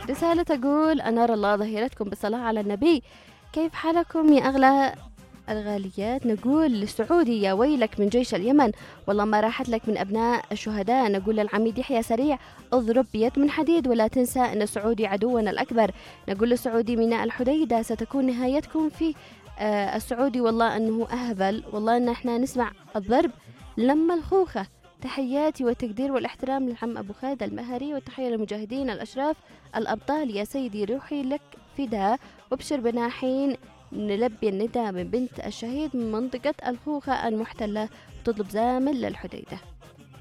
رسالة تقول: أنار الله ظهيرتكم بالصلاة على النبي. كيف حالكم يا أغلى الغاليات؟ نقول للسعودي: يا ويلك من جيش اليمن، والله ما راحت لك من أبناء الشهداء. نقول للعميد يحيى سريع: اضرب بيد من حديد، ولا تنسى أن السعودي عدونا الأكبر. نقول للسعودي: ميناء الحديدة ستكون نهايتكم في السعودي، والله أنه أهبل، والله أن احنا نسمع الضرب لما الخوخة. تحياتي والتقدير والاحترام للعم أبو خالد المهري، والتحية للمجاهدين الأشراف الأبطال. يا سيدي روحي لك فداء، وابشر بناحين نلبي النداء من بنت الشهيد من منطقة الخوخة المحتلة، وتطلب زامل للحديدة.